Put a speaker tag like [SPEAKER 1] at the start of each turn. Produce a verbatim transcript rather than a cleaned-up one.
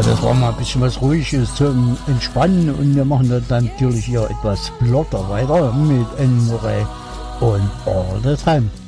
[SPEAKER 1] das war mal ein bisschen was Ruhiges zum Entspannen und wir machen dann natürlich hier etwas flotter weiter mit Enre und All the Time.